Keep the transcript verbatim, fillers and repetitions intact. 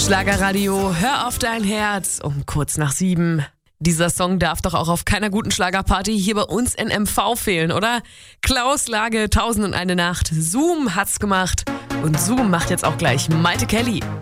Schlagerradio, hör auf dein Herz um kurz nach sieben. Dieser Song darf doch auch auf keiner guten Schlagerparty hier bei uns in M V fehlen, oder? Klaus Lage, Tausend und eine Nacht, Zoom hat's gemacht und Zoom macht jetzt auch gleich Maite Kelly.